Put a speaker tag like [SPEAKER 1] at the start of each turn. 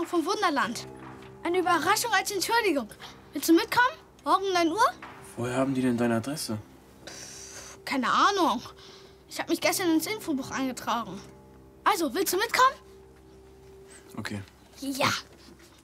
[SPEAKER 1] vom Wunderland. Eine Überraschung als Entschuldigung. Willst du mitkommen? Morgen um 9 Uhr?
[SPEAKER 2] Woher haben die denn deine Adresse?
[SPEAKER 1] Keine Ahnung. Ich habe mich gestern ins Infobuch eingetragen. Also, willst du mitkommen?
[SPEAKER 2] Okay.
[SPEAKER 1] Ja.